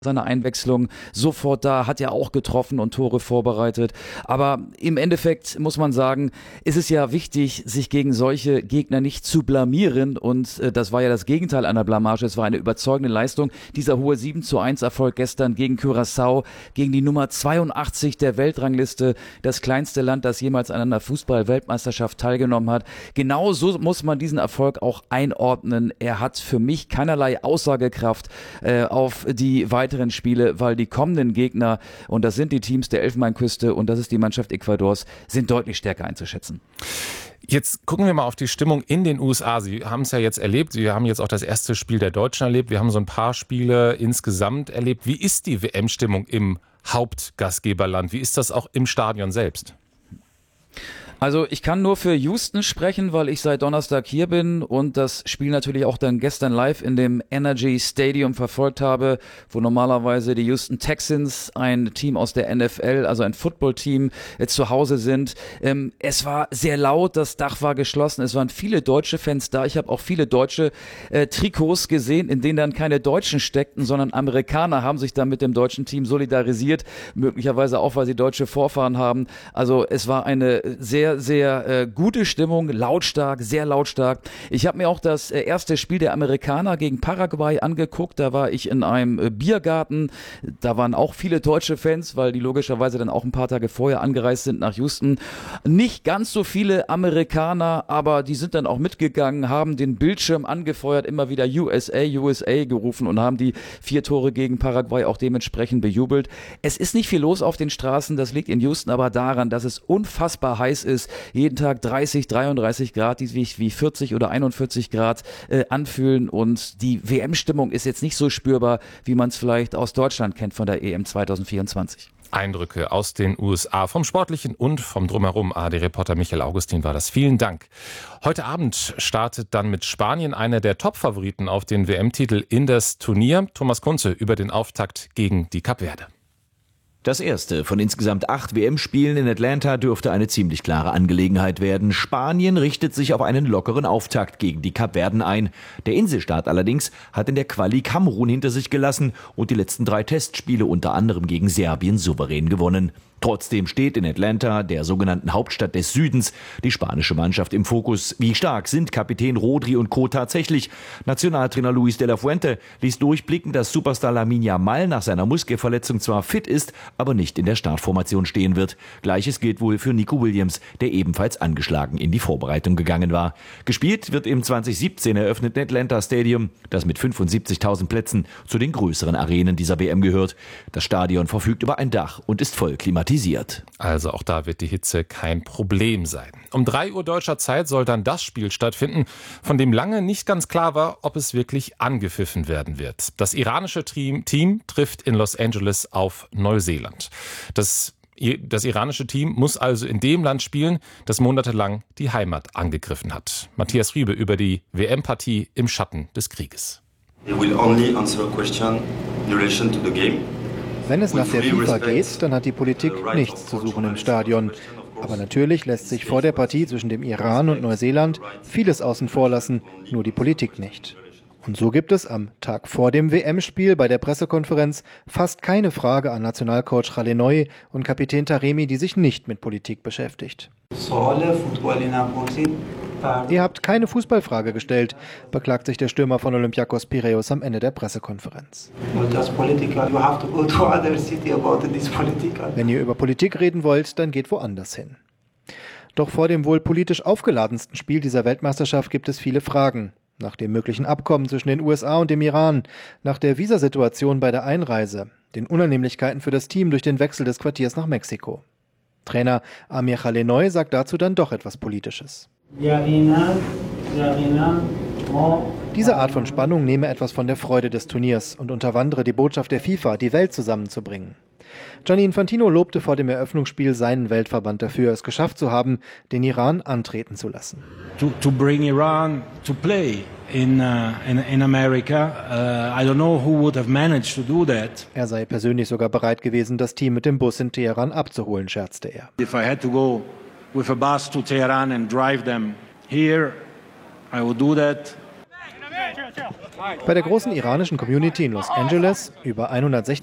seine Einwechslung sofort da, hat ja auch getroffen und Tore vorbereitet. Aber im Endeffekt muss man sagen, ist es ja wichtig, sich gegen solche Gegner nicht zu blamieren. Und das war ja das Gegenteil einer Blamage. Es war eine überzeugende Leistung. Dieser hohe 7:1 Erfolg gestern gegen Curaçao, gegen die Nummer 82 der Weltrangliste, das kleinste Land, das jemals an einer Fußball-Weltmeisterschaft teilgenommen hat. Genau so muss man diesen Erfolg auch einordnen. Er hat für mich keinerlei Aussagekraft auf die weiteren Spiele, weil die kommenden Gegner, und das sind die Teams der Elfenbeinküste und das ist die Mannschaft Ecuadors, sind deutlich stärker einzuschätzen. Jetzt gucken wir mal auf die Stimmung in den USA. Sie haben es ja jetzt erlebt. Sie haben jetzt auch das erste Spiel der Deutschen erlebt. Wir haben so ein paar Spiele insgesamt erlebt. Wie ist die WM-Stimmung im Hauptgastgeberland? Wie ist das auch im Stadion selbst? Also ich kann nur für Houston sprechen, weil ich seit Donnerstag hier bin und das Spiel natürlich auch dann gestern live in dem Energy Stadium verfolgt habe, wo normalerweise die Houston Texans, ein Team aus der NFL, also ein Footballteam, zu Hause sind. Es war sehr laut, das Dach war geschlossen, es waren viele deutsche Fans da. Ich habe auch viele deutsche Trikots gesehen, in denen dann keine Deutschen steckten, sondern Amerikaner haben sich dann mit dem deutschen Team solidarisiert, möglicherweise auch, weil sie deutsche Vorfahren haben. Also es war eine sehr gute Stimmung, lautstark, sehr lautstark. Ich habe mir auch das erste Spiel der Amerikaner gegen Paraguay angeguckt. Da war ich in einem Biergarten. Da waren auch viele deutsche Fans, weil die logischerweise dann auch ein paar Tage vorher angereist sind nach Houston. Nicht ganz so viele Amerikaner, aber die sind dann auch mitgegangen, haben den Bildschirm angefeuert, immer wieder USA, USA gerufen und haben die 4 Tore gegen Paraguay auch dementsprechend bejubelt. Es ist nicht viel los auf den Straßen, das liegt in Houston aber daran, dass es unfassbar heiß ist. Jeden Tag 30, 33 Grad, die sich wie 40 oder 41 Grad anfühlen und die WM-Stimmung ist jetzt nicht so spürbar, wie man es vielleicht aus Deutschland kennt von der EM 2024. Eindrücke aus den USA vom Sportlichen und vom Drumherum. ARD-Reporter Michael Augustin war das. Vielen Dank. Heute Abend startet dann mit Spanien einer der Top-Favoriten auf den WM-Titel in das Turnier. Thomas Kunze über den Auftakt gegen die Kapverde. Das erste von insgesamt 8 WM-Spielen in Atlanta dürfte eine ziemlich klare Angelegenheit werden. Spanien richtet sich auf einen lockeren Auftakt gegen die Kapverden ein. Der Inselstaat allerdings hat in der Quali Kamerun hinter sich gelassen und die letzten 3 Testspiele unter anderem gegen Serbien souverän gewonnen. Trotzdem steht in Atlanta, der sogenannten Hauptstadt des Südens, die spanische Mannschaft im Fokus. Wie stark sind Kapitän Rodri und Co. tatsächlich? Nationaltrainer Luis de la Fuente ließ durchblicken, dass Superstar Lamine Yamal nach seiner Muskelverletzung zwar fit ist, aber nicht in der Startformation stehen wird. Gleiches gilt wohl für Nico Williams, der ebenfalls angeschlagen in die Vorbereitung gegangen war. Gespielt wird im 2017 eröffneten Atlanta Stadium, das mit 75.000 Plätzen zu den größeren Arenen dieser WM gehört. Das Stadion verfügt über ein Dach und ist voll klimatisiert. Also auch da wird die Hitze kein Problem sein. Um 3 Uhr deutscher Zeit soll dann das Spiel stattfinden, von dem lange nicht ganz klar war, ob es wirklich angepfiffen werden wird. Das iranische Team trifft in Los Angeles auf Neuseeland. Das iranische Team muss also in dem Land spielen, das monatelang die Heimat angegriffen hat. Matthias Riebe über die WM-Partie im Schatten des Krieges. They will only answer a question in relation to the game. Wenn es nach der FIFA geht, dann hat die Politik nichts zu suchen im Stadion. Aber natürlich lässt sich vor der Partie zwischen dem Iran und Neuseeland vieles außen vor lassen, nur die Politik nicht. Und so gibt es am Tag vor dem WM-Spiel bei der Pressekonferenz fast keine Frage an Nationalcoach Khalenoy und Kapitän Taremi, die sich nicht mit Politik beschäftigt. Ihr habt keine Fußballfrage gestellt, beklagt sich der Stürmer von Olympiakos Piräus am Ende der Pressekonferenz. Wenn ihr über Politik reden wollt, dann geht woanders hin. Doch vor dem wohl politisch aufgeladensten Spiel dieser Weltmeisterschaft gibt es viele Fragen. Nach dem möglichen Abkommen zwischen den USA und dem Iran, nach der Visasituation bei der Einreise, den Unannehmlichkeiten für das Team durch den Wechsel des Quartiers nach Mexiko. Trainer Amir Khalenoy sagt dazu dann doch etwas Politisches. Diese Art von Spannung nehme etwas von der Freude des Turniers und unterwandere die Botschaft der FIFA, die Welt zusammenzubringen. Gianni Infantino lobte vor dem Eröffnungsspiel seinen Weltverband dafür, es geschafft zu haben, den Iran antreten zu lassen. To bring Iran to play in America, I don't know who would have managed to do that. Er sei persönlich sogar bereit gewesen, das Team mit dem Bus in Teheran abzuholen, scherzte er. If I had to go with a bus to Tehran and drive them here, I would do that. Bei der großen iranischen Community in Los Angeles, über 160